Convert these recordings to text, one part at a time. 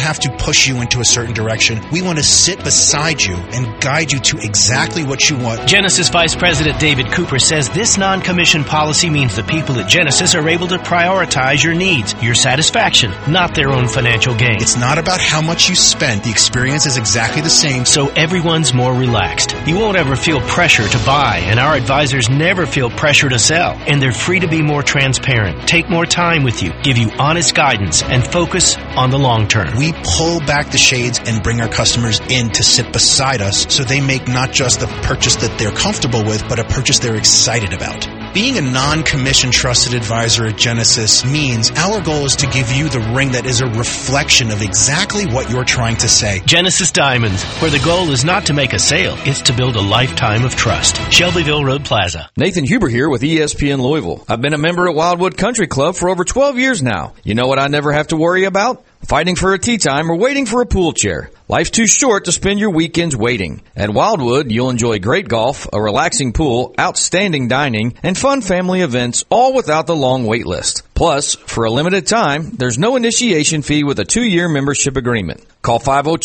have to push you into a certain direction. We want to sit beside you and guide you to exactly what you want. Genesis Vice President David Cooper says this non-commission policy means the people at Genesis are able to prioritize your needs, your satisfaction, not their own financial gain. It's not about how much you spend. The experience is exactly the same. So everyone's more relaxed. You won't ever feel pressure to buy, and our advisors never feel pressure to sell. And they're free to be more transparent, take more time with you, give you honest guidance, and focus on the long term. We pull back the shades and bring our customers in to sit beside us so they make not just a purchase that they're comfortable with, but a purchase they're excited about. Being a non-commissioned trusted advisor at Genesis means our goal is to give you the ring that is a reflection of exactly what you're trying to say. Genesis Diamonds, where the goal is not to make a sale, it's to build a lifetime of trust. Shelbyville Road Plaza. Nathan Huber here with ESPN Louisville. I've been a member at Wildwood Country Club for over 12 years now. You know what I never have to worry about? Fighting for a tee time or waiting for a pool chair. Life's too short to spend your weekends waiting. At Wildwood, you'll enjoy great golf, a relaxing pool, outstanding dining, and fun family events, all without the long wait list. Plus, for a limited time, there's no initiation fee with a 2-year membership agreement. Call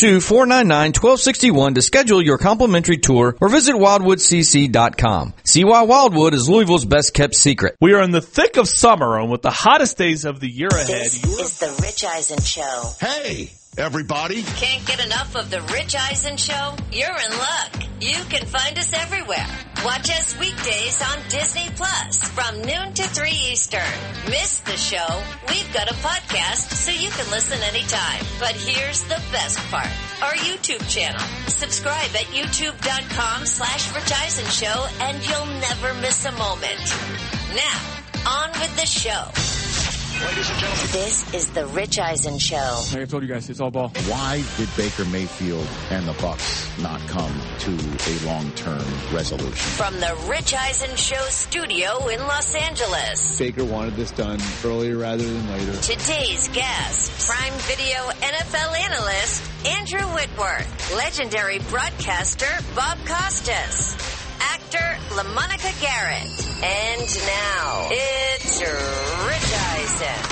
502-499-1261 to schedule your complimentary tour or visit wildwoodcc.com. See why Wildwood is Louisville's best-kept secret. We are in the thick of summer, and with the hottest days of the year ahead. This is the Rich Eisen Show. Hey, everybody. Can't get enough of the Rich Eisen Show? You're in luck. You can find us everywhere. Watch us weekdays on Disney Plus from noon to 3 Eastern. Miss the show? We've got a podcast so you can listen anytime. But here's the best part. Our YouTube channel. Subscribe at youtube.com/Rich Eisen Show and you'll never miss a moment. Now, on with the show. Ladies and gentlemen, this is the Rich Eisen Show. Like I told you guys, it's all ball. Why did Baker Mayfield and the Bucs not come to a long-term resolution? From the Rich Eisen Show studio in Los Angeles. Baker wanted this done earlier rather than later. Today's guest, Prime Video NFL analyst Andrew Whitworth, legendary broadcaster Bob Costas, actor LaMonica Garrett, and now it's Rich Eisen.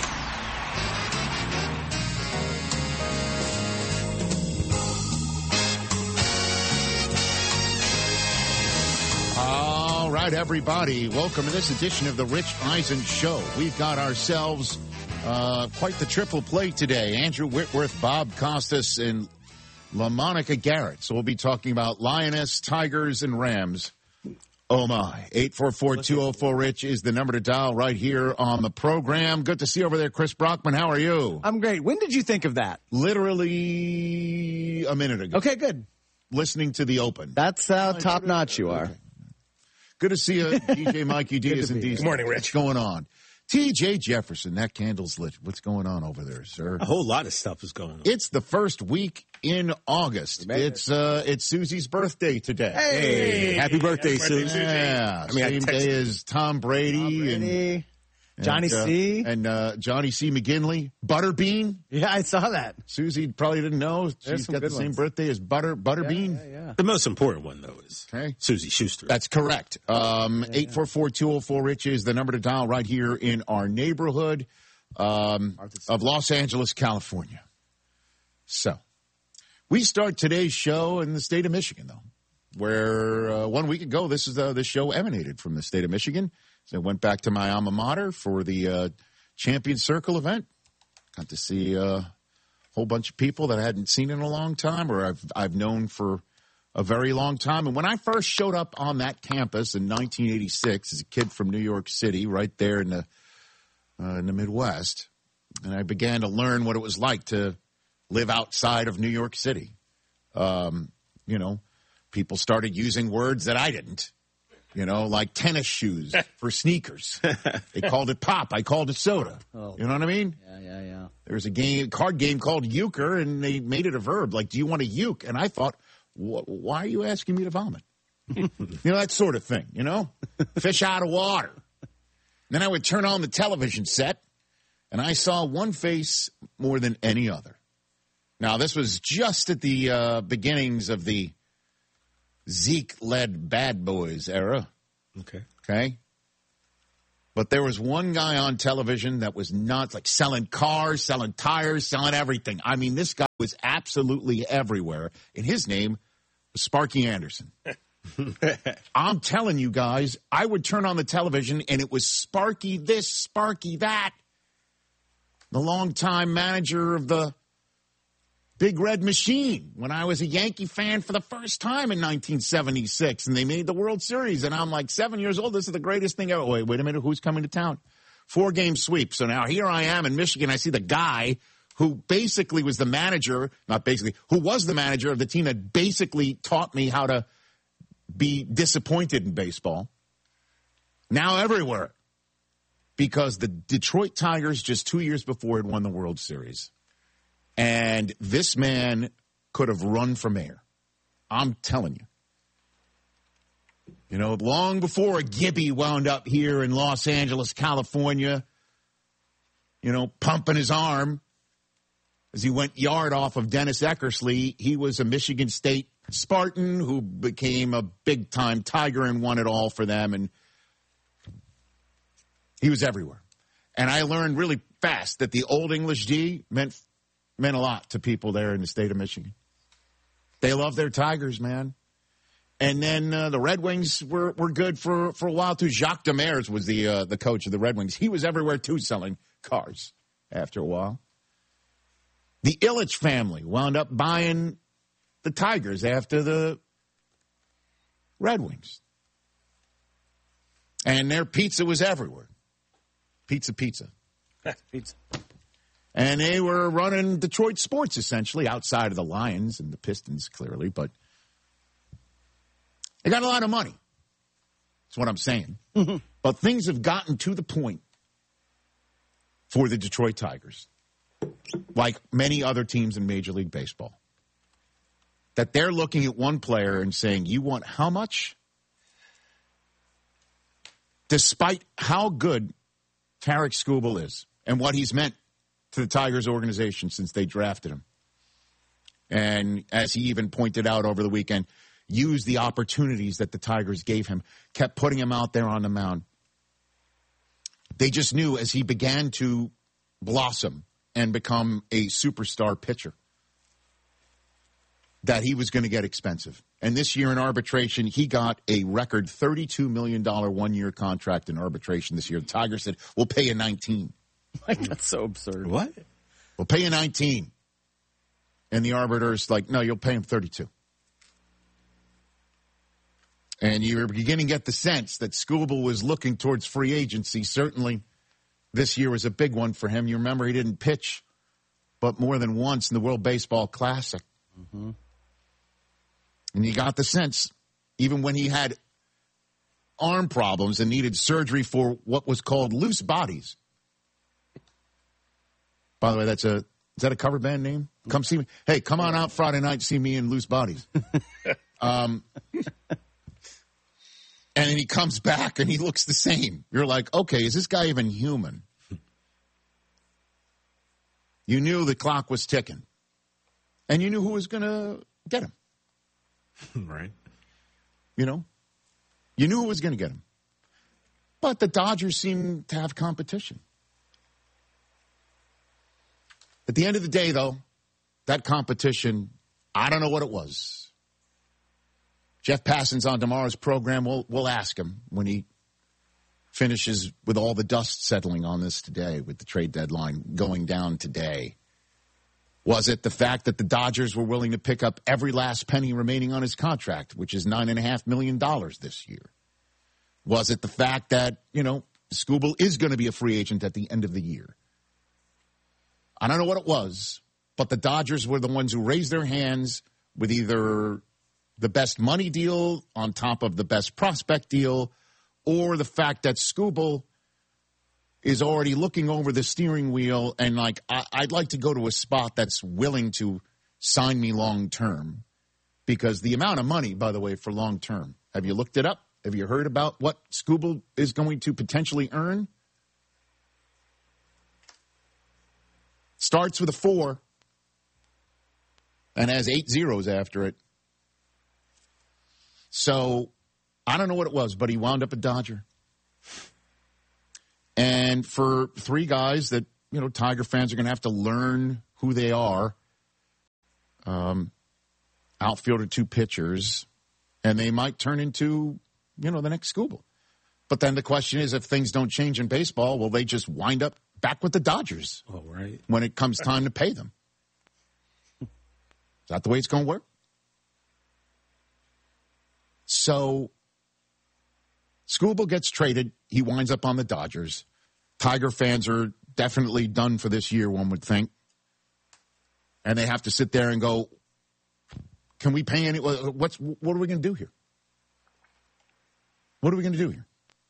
All right, everybody. Welcome to this edition of the Rich Eisen Show. We've got ourselves quite the triple play today. Andrew Whitworth, Bob Costas, and LaMonica Garrett. So we'll be talking about Lioness, Tigers, and Rams. Oh, my. 844-204-RICH is the number to dial right here on the program. Good to see you over there, Chris Brockman. How are you? I'm great. When did you think of that? Literally a minute ago. Okay, good. Listening to the Open. That's how top-notch you are. Okay. Good to see you, DJ Mikey D. is indeed. Good morning, Rich. What's going on? TJ Jefferson, that candle's lit. What's going on over there, sir? A whole lot of stuff is going on. It's the first week in August. It's Susie's birthday today. Hey! Happy birthday, Susie. Susie. Yeah. Same day as Tom Brady. Johnny C. And Johnny C. McGinley. Butterbean. Yeah, I saw that. Susie probably didn't know. There's She's some got the good same ones. birthday as Butterbean. Yeah. The most important one, though, is Susie Schuster. That's correct. 844-204-RICH is the number to dial right here in our neighborhood of Los Angeles, California. So, we start today's show in the state of Michigan, though, where 1 week ago, this show emanated from the state of Michigan. So I went back to my alma mater for the Champion Circle event. Got to see a whole bunch of people that I hadn't seen in a long time or I've known for a very long time. And when I first showed up on that campus in 1986 as a kid from New York City, right there in the Midwest, and I began to learn what it was like to live outside of New York City. People started using words that I didn't. Like tennis shoes for sneakers. They called it pop. I called it soda. Oh. You know what I mean? Yeah. There was a card game called euchre, and they made it a verb. Like, do you want to uke? And I thought, why are you asking me to vomit? That sort of thing, Fish out of water. Then I would turn on the television set, and I saw one face more than any other. Now, this was just at the beginnings of the Zeke-led Bad Boys era. Okay. But there was one guy on television that was nuts, like selling cars, selling tires, selling everything. I mean, this guy was absolutely everywhere. And his name was Sparky Anderson. I'm telling you guys, I would turn on the television and it was Sparky this, Sparky that. The longtime manager of the Big Red Machine when I was a Yankee fan for the first time in 1976, and they made the World Series, and I'm like 7 years old. This is the greatest thing ever. Wait a minute, who's coming to town? 4-game sweep. So now here I am in Michigan. I see the guy who basically was the manager, not basically, who was the manager of the team that basically taught me how to be disappointed in baseball. Now everywhere. Because the Detroit Tigers just 2 years before had won the World Series. And this man could have run for mayor. I'm telling you. You know, long before Gibby wound up here in Los Angeles, California, you know, pumping his arm as he went yard off of Dennis Eckersley, he was a Michigan State Spartan who became a big-time Tiger and won it all for them. And he was everywhere. And I learned really fast that the Old English D meant a lot to people there in the state of Michigan. They love their Tigers, man. And then the Red Wings were good for a while, too. Jacques Demers was the coach of the Red Wings. He was everywhere, too, selling cars after a while. The Ilitch family wound up buying the Tigers after the Red Wings. And their pizza was everywhere. Pizza. Pizza. And they were running Detroit sports, essentially, outside of the Lions and the Pistons, clearly. But they got a lot of money. That's what I'm saying. But things have gotten to the point for the Detroit Tigers, like many other teams in Major League Baseball, that they're looking at one player and saying, you want how much? Despite how good Tarik Skubal is and what he's meant to the Tigers organization since they drafted him. And as he even pointed out over the weekend, used the opportunities that the Tigers gave him, kept putting him out there on the mound. They just knew as he began to blossom and become a superstar pitcher that he was going to get expensive. And this year in arbitration, he got a record $32 million one-year contract in arbitration this year. The Tigers said, we'll pay you 19. Like, that's so absurd. What? We'll pay you 19. And the arbiter's like, no, you'll pay him 32. And you're beginning to get the sense that Skubal was looking towards free agency. Certainly this year was a big one for him. You remember he didn't pitch but more than once in the World Baseball Classic. Mm-hmm. And you got the sense, even when he had arm problems and needed surgery for what was called loose bodies. By the way, is that a cover band name? Come see me. Hey, come on out Friday night, see me in Loose Bodies. And then he comes back and he looks the same. You're like, okay, is this guy even human? You knew the clock was ticking. And you knew who was going to get him. Right. You know? You knew who was going to get him. But the Dodgers seem to have competition. At the end of the day, though, that competition, I don't know what it was. Jeff Passan's on tomorrow's program. We'll ask him when he finishes with all the dust settling on this today, with the trade deadline going down today. Was it the fact that the Dodgers were willing to pick up every last penny remaining on his contract, which is $9.5 million this year? Was it the fact that, Skubal is going to be a free agent at the end of the year? I don't know what it was, but the Dodgers were the ones who raised their hands with either the best money deal on top of the best prospect deal, or the fact that Skubal is already looking over the steering wheel and I'd like to go to a spot that's willing to sign me long term, because the amount of money, by the way, for long term, have you looked it up? Have you heard about what Skubal is going to potentially earn? Starts with a 4 and has 8 zeros after it. So I don't know what it was, but he wound up a Dodger. And for three guys that, Tiger fans are going to have to learn who they are, outfielder, two pitchers, and they might turn into, the next Skubal. But then the question is, if things don't change in baseball, will they just wind up back with the Dodgers when it comes time to pay them? Is that the way it's going to work? So Skubal gets traded. He winds up on the Dodgers. Tiger fans are definitely done for this year, one would think. And they have to sit there and go, can we pay any? What are we going to do here? What are we going to do here?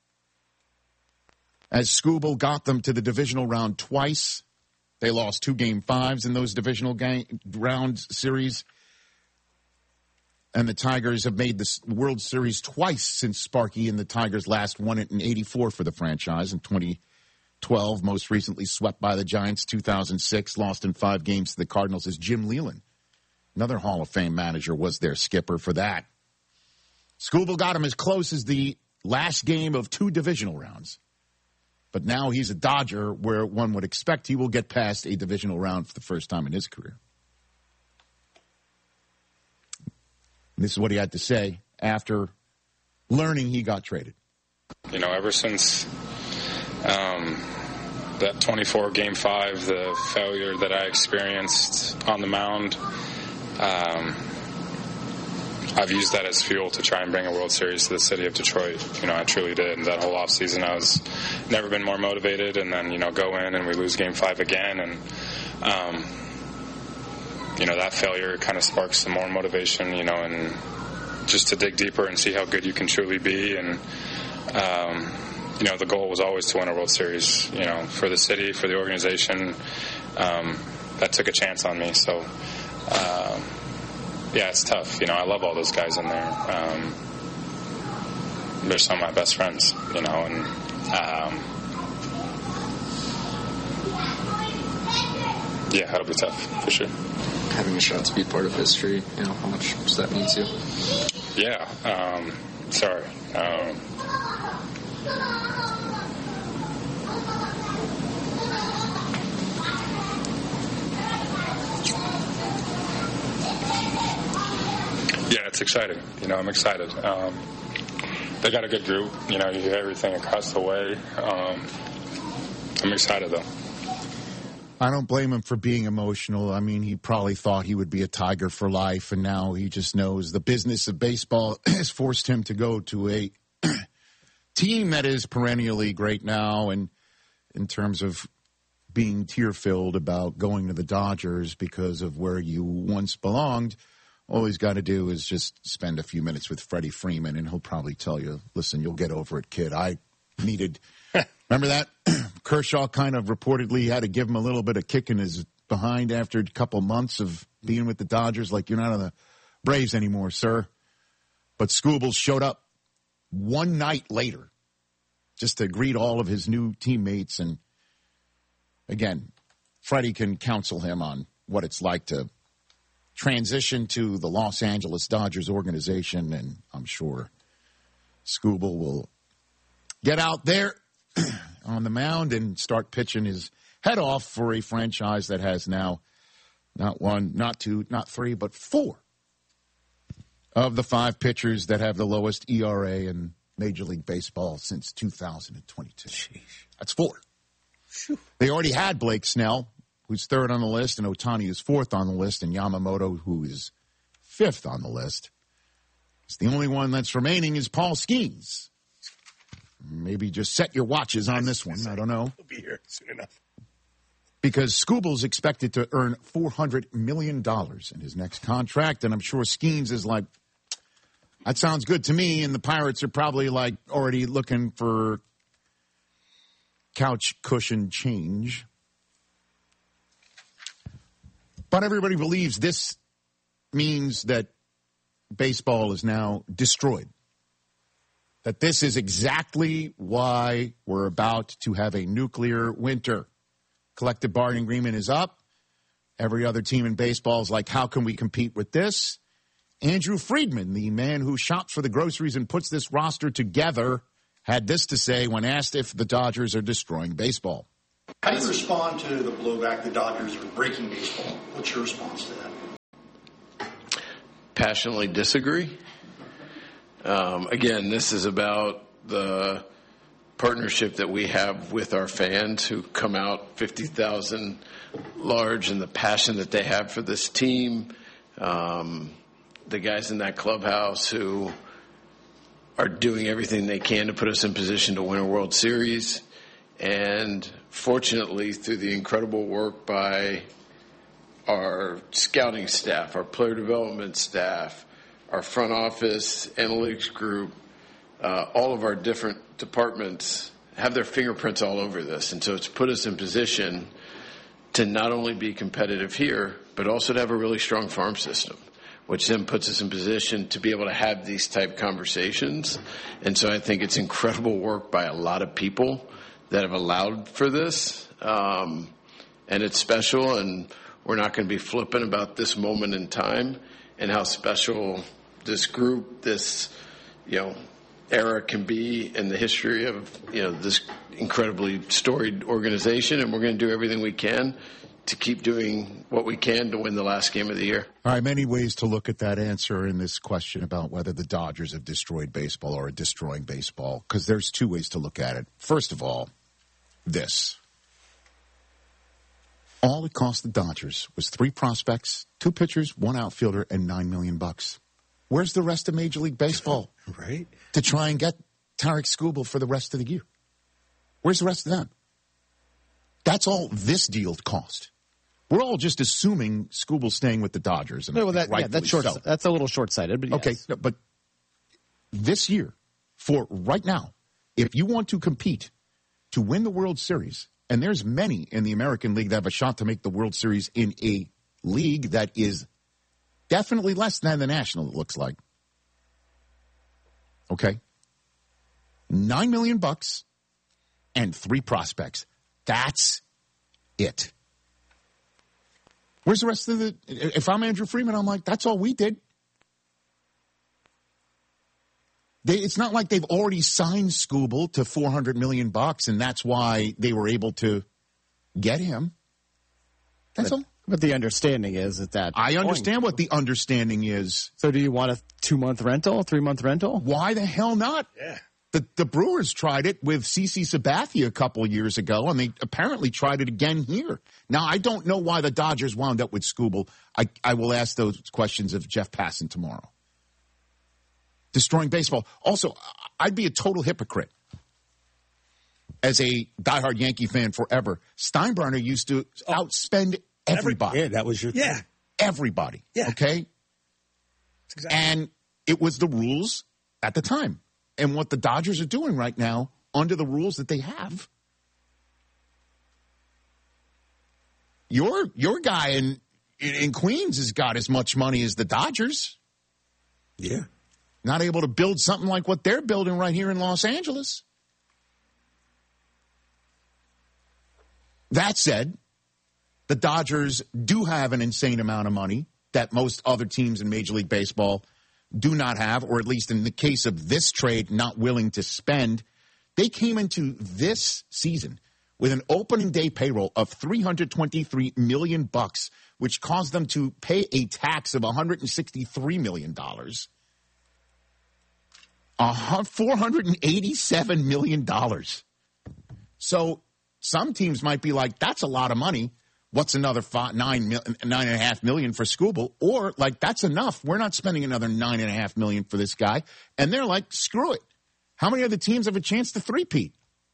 As Skubal got them to the divisional round twice, they lost 2 Game 5s in those divisional round series. And the Tigers have made the World Series twice since Sparky and the Tigers last won it in '84 for the franchise. In 2012, most recently swept by the Giants. 2006, lost in 5 games to the Cardinals as Jim Leyland, another Hall of Fame manager, was their skipper for that. Skubal got him as close as the last game of 2 divisional rounds. But now he's a Dodger where one would expect he will get past a divisional round for the first time in his career. And this is what he had to say after learning he got traded. Ever since that 24 Game 5, the failure that I experienced on the mound, I've used that as fuel to try and bring a World Series to the city of Detroit. I truly did. That whole offseason, I was never been more motivated. And then, go in and we lose Game 5 again. And, that failure kind of sparks some more motivation, and just to dig deeper and see how good you can truly be. And, the goal was always to win a World Series, for the city, for the organization. That took a chance on me. So, yeah, it's tough. I love all those guys in there. They're some of my best friends, and yeah, it'll be tough for sure. Having a shot to be part of history, how much does that mean to you? Yeah, sorry. Yeah, it's exciting. I'm excited. They got a good group. You hear everything across the way. I'm excited, though. I don't blame him for being emotional. I mean, he probably thought he would be a Tiger for life, and now he just knows the business of baseball has forced him to go to a team that is perennially great now, and in terms of being tear-filled about going to the Dodgers because of where you once belonged. All he's got to do is just spend a few minutes with Freddie Freeman, and he'll probably tell you, listen, you'll get over it, kid. I needed – remember that? Kershaw kind of reportedly had to give him a little bit of kick in his behind after a couple months of being with the Dodgers. Like, you're not on the Braves anymore, sir. But Skubal showed up one night later just to greet all of his new teammates. And, again, Freddie can counsel him on what it's like to transition to the Los Angeles Dodgers organization, and I'm sure Skubal will get out there on the mound and start pitching his head off for a franchise that has now not 1, not 2, not 3, but 4 of the 5 pitchers that have the lowest ERA in Major League Baseball since 2022. Jeez. That's 4. Whew. They already had Blake Snell, who's 3rd on the list, and Ohtani is 4th on the list, and Yamamoto, who is 5th on the list. It's the only one that's remaining is Paul Skeens. Maybe just set your watches on this one. I don't know. He'll be here soon enough. Because Skubal's expected to earn $400 million in his next contract, and I'm sure Skeens is like, that sounds good to me, and the Pirates are probably like already looking for couch cushion change. But everybody believes this means that baseball is now destroyed. That this is exactly why we're about to have a nuclear winter. Collective bargaining agreement is up. Every other team in baseball is like, how can we compete with this? Andrew Friedman, the man who shops for the groceries and puts this roster together, had this to say when asked if the Dodgers are destroying baseball. How do you respond to the blowback the Dodgers are breaking baseball? What's your response to that? Passionately disagree. Again, this is about the partnership that we have with our fans who come out 50,000 large and the passion that they have for this team. The guys in that clubhouse who are doing everything they can to put us in position to win a World Series. And fortunately, through the incredible work by our scouting staff, our player development staff, our front office, analytics group, all of our different departments have their fingerprints all over this. And so it's put us in position to not only be competitive here, but also to have a really strong farm system, which then puts us in position to be able to have these type conversations. And so I think it's incredible work by a lot of people that have allowed for this. And it's special, and we're not going to be flippant about this moment in time and how special this group, this, era can be in the history of, this incredibly storied organization. And we're going to do everything we can to keep doing what we can to win the last game of the year. All right, many ways to look at that answer in this question about whether the Dodgers have destroyed baseball or are destroying baseball, because there's two ways to look at it. First of all, this. All it cost the Dodgers was 3 prospects, 2 pitchers, 1 outfielder, and $9 million. Where's the rest of Major League Baseball? Right. To try and get Tarek Skubal for the rest of the year. Where's the rest of them? That's all this deal cost. We're all just assuming Skubal's staying with the Dodgers. And that's a little short-sighted. But yes. Okay, but this year, for right now, if you want to compete to win the World Series, and there's many in the American League that have a shot to make the World Series in a league that is definitely less than the National, it looks like. Okay? $9 million and 3 prospects. That's it. Where's the rest of the... If I'm Andrew Freeman, I'm like, that's all we did. It's not like they've already signed Skubal to $400 million, and that's why they were able to get him. That's all. But the understanding is that I understand what the understanding is. So do you want a 2-month rental, 3-month rental? Why the hell not? Yeah. The Brewers tried it with CC Sabathia a couple of years ago, and they apparently tried it again here. Now, I don't know why the Dodgers wound up with Skubal. I will ask those questions of Jeff Passan tomorrow. Destroying baseball. Also, I'd be a total hypocrite as a diehard Yankee fan forever. Steinbrenner used to outspend everybody. Yeah, that was your thing. Yeah. Everybody. Yeah. Okay? Exactly. And it was the rules at the time. And what the Dodgers are doing right now, under the rules that they have, your guy in Queens has got as much money as the Dodgers. Yeah. Not able to build something like what they're building right here in Los Angeles. That said, the Dodgers do have an insane amount of money that most other teams in Major League Baseball do not have, or at least in the case of this trade, not willing to spend. They came into this season with an opening day payroll of $323 million, which caused them to pay a tax of $163 million. $487 million. So some teams might be like, that's a lot of money. What's another $9.5 million for Skubal? Or like, that's enough. We're not spending another $9.5 million for this guy. And they're like, screw it. How many other teams have a chance to three-peat?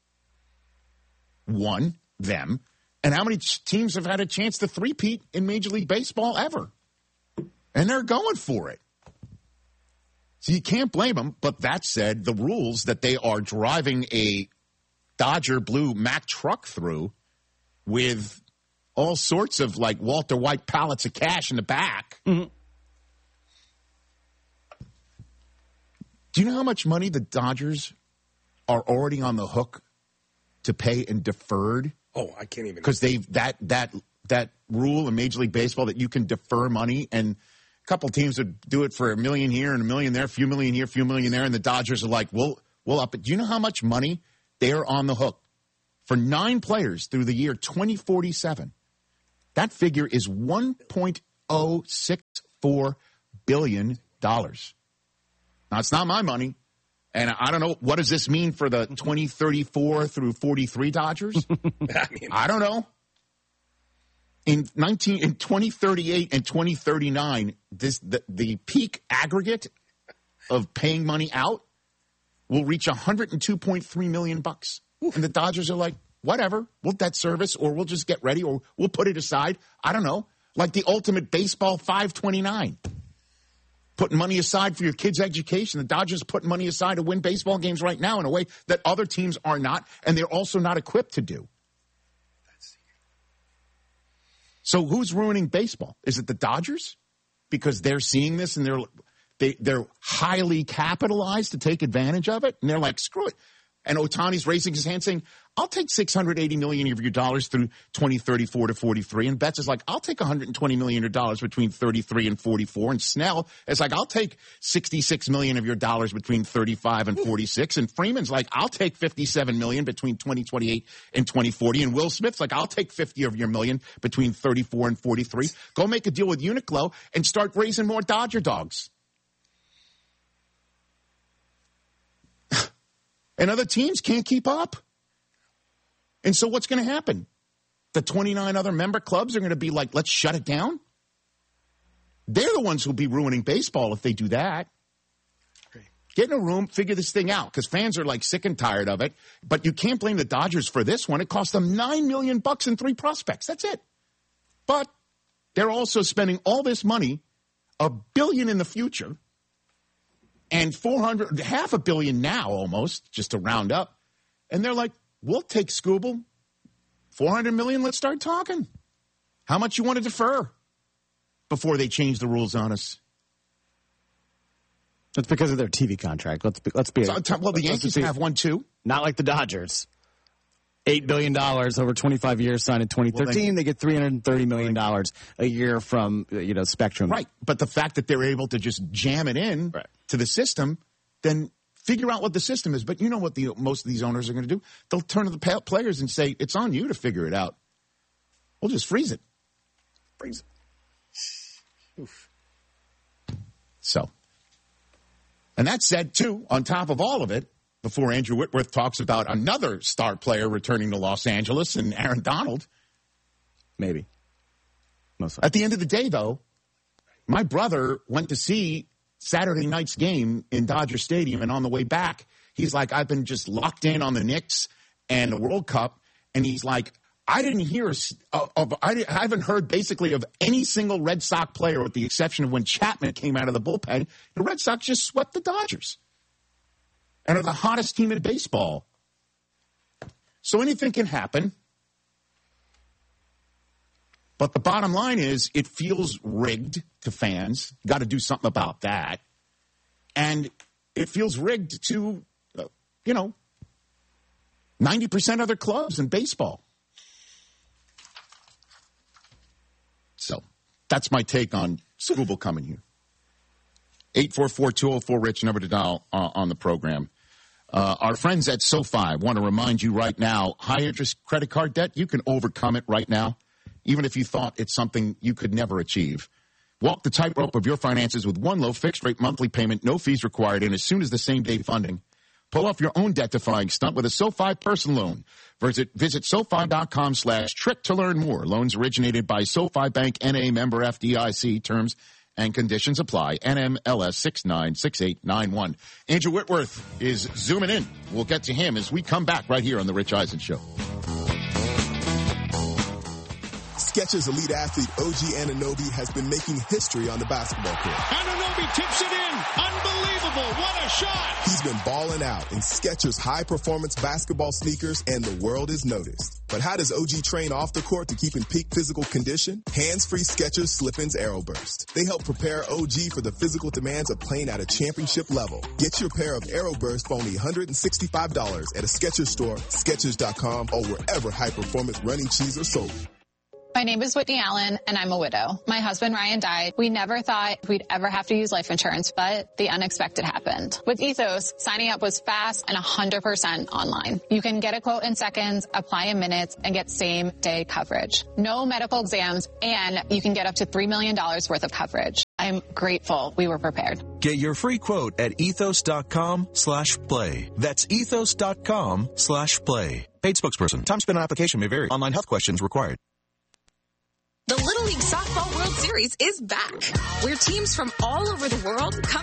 One, them. And how many teams have had a chance to three-peat in Major League Baseball ever? And they're going for it. So you can't blame them. But that said, the rules that they are driving a Dodger blue Mack truck through with all sorts of like Walter White pallets of cash in the back. Mm-hmm. Do you know how much money the Dodgers are already on the hook to pay in deferred? Oh, I can't even. Because they've that rule in Major League Baseball that you can defer money, and a couple teams would do it for $1 million here and $1 million there, a few million here, a few million there, and the Dodgers are like, we'll will up it. Do you know how much money they're on the hook for 9 players through the year 2047? That figure is $1.064 billion. Now, it's not my money. And I don't know, what does this mean for the 2034 through 43 Dodgers? I don't know. In 2038 and 2039, the peak aggregate of paying money out will reach $102.3 million. And the Dodgers are like, whatever, we'll debt service, or we'll just get ready, or we'll put it aside. I don't know. Like the ultimate baseball 529. Putting money aside for your kids' education. The Dodgers are putting money aside to win baseball games right now in a way that other teams are not, and they're also not equipped to do. So who's ruining baseball? Is it the Dodgers? Because they're seeing this and they're highly capitalized to take advantage of it, and they're like, screw it. And Ohtani's raising his hand saying, I'll take $680 million of your dollars through 2034 to 43. And Betts is like, I'll take $120 million of dollars between 33 and 44. And Snell is like, I'll take $66 million of your dollars between 35 and 46. And Freeman's like, I'll take $57 million between 2028 and 2040. And Will Smith's like, I'll take 50 of your million between 34 and 43. Go make a deal with Uniqlo and start raising more Dodger dogs. And other teams can't keep up. And so what's going to happen? The 29 other member clubs are going to be like, let's shut it down? They're the ones who'll be ruining baseball if they do that. Get in a room, figure this thing out, because fans are like sick and tired of it. But you can't blame the Dodgers for this one. It cost them $9 million and 3 prospects. That's it. But they're also spending all this money, $1 billion in the future, and $500 million now almost, just to round up. And they're like, we'll take Scooble. $400 million, let's start talking. How much you want to defer before they change the rules on us? That's because of their TV contract. Let's be. Well, the Yankees have one too. Not like the Dodgers. $8 billion over 25 years, signed in 2013. They get $330 million a year from Spectrum. Right, but the fact that they're able to just jam it in to the system, then figure out what the system is. But you know what most of these owners are going to do? They'll turn to the players and say, it's on you to figure it out. We'll just freeze it. Freeze it. Oof. So, and that said, too, on top of all of it, before Andrew Whitworth talks about another star player returning to Los Angeles and Aaron Donald. Maybe. At the end of the day, though, my brother went to see Saturday night's game in Dodger Stadium, and on the way back, he's like, I've been just locked in on the Knicks and the World Cup, and he's like, I haven't heard basically of any single Red Sox player with the exception of when Chapman came out of the bullpen. The Red Sox just swept the Dodgers and are the hottest team in baseball. So anything can happen. But the bottom line is it feels rigged to fans. Got to do something about that. And it feels rigged to, 90% other clubs in baseball. So that's my take on Scooble coming here. 844-204-RICH, number to dial on the program. Our friends at SoFi want to remind you right now, high-interest credit card debt, you can overcome it right now, even if you thought it's something you could never achieve. Walk the tightrope of your finances with one low fixed-rate monthly payment, no fees required, and as soon as the same-day funding. Pull off your own debt-defying stunt with a SoFi personal loan. Visit SoFi.com/trick to learn more. Loans originated by SoFi Bank, N.A. member FDIC. Terms and conditions apply. NMLS 696891. Andrew Whitworth is zooming in. We'll get to him as we come back right here on The Rich Eisen Show. Skechers elite athlete OG Anunoby has been making history on the basketball court. Anunoby tips it in. Unbelievable. What a shot. He's been balling out in Skechers high-performance basketball sneakers, and the world is noticed. But how does OG train off the court to keep in peak physical condition? Hands-free Skechers Slip-ins Aeroburst. They help prepare OG for the physical demands of playing at a championship level. Get your pair of Aeroburst for only $165 at a Skechers store, Skechers.com, or wherever high-performance running shoes are sold. My name is Whitney Allen, and I'm a widow. My husband, Ryan, died. We never thought we'd ever have to use life insurance, but the unexpected happened. With Ethos, signing up was fast and 100% online. You can get a quote in seconds, apply in minutes, and get same-day coverage. No medical exams, and you can get up to $3 million worth of coverage. I'm grateful we were prepared. Get your free quote at ethos.com/play. That's ethos.com/play. Paid spokesperson. Time spent on application may vary. Online health questions required. The Little League Softball World Series is back, where teams from all over the world come